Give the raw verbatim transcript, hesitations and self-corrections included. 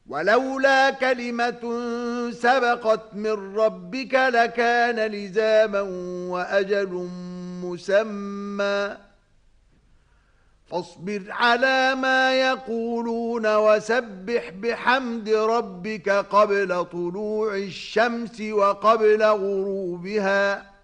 ولولا كلمة سبقت من ربك لكان لزاما وأجل مسمى فاصبر على ما يقولون وسبح بحمد ربك قبل طلوع الشمس وقبل غروبها